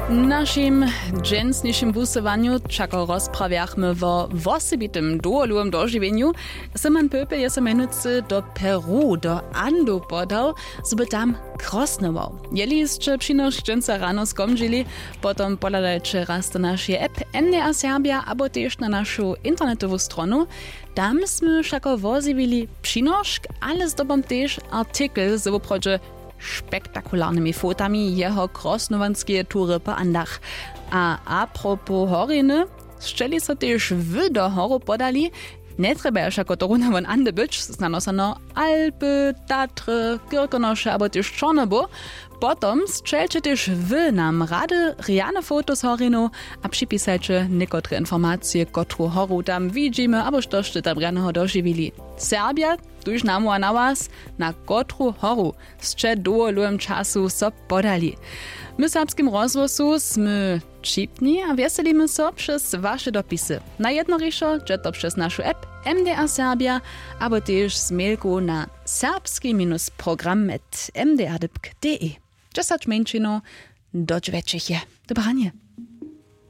Našim dżensniejszym busowaniu czako rozprawiachmy o osobitym dołowym dożywieniu. Simon Pöpel je semenicy do Peru, do Andu podał, żeby tam krosnował. Jeli jeszcze przynosz dżensa rano skomdzili, potem podajcie raz na naszej app NDR Serbia, albo też na naszą internetową stronę. Tam sme všako vozivili przynoszk, ale zdobom też artykel z oprodzie spektakularnymi fotami jeho krosnovanskie tury po Andach. A propos horiny, szczeli so też wy do horu podali, nie treba już jako to runa von Ande być, znano se no Alpy, Tatry, Kirkonosze, albo też Czornobo. Potom strzelcie też wy nam rady reane foto z horinu, a przypisajcie niekotre informacje, kotru horu tam widzimy, albo sztoście tam raného dożywili. Serbia, tuż namu a na was, na kotru horu, strze dołowym czasu so podali. My w serbskim rozwoju sme čipni a veselimy so przez wasze dopisy. Na jednoriszo, że to przez naszą app MDR Serbia, albo też z mailku na serbski-program@mdr.de. 10 menšino, do 9 je. Dobranie.